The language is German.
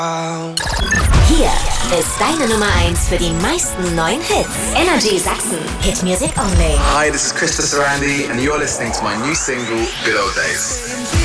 Hier ist deine Nummer 1 für die meisten neuen Hits. Energy Sachsen. Hit Music Only. Hi, this is Krista Sarandi and you're listening to my new single, Good Old Days.